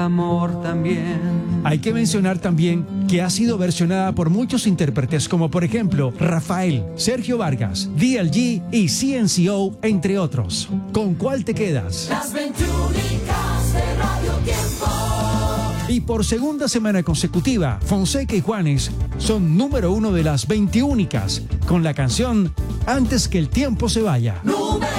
Amor también. Hay que mencionar también que ha sido versionada por muchos intérpretes como por ejemplo Rafael, Sergio Vargas, DLG y CNCO, entre otros. ¿Con cuál te quedas? Las 21 de Radio Tiempo. Y por segunda semana consecutiva, Fonseca y Juanes son número 1 de las 21 con la canción Antes que el tiempo se vaya. Número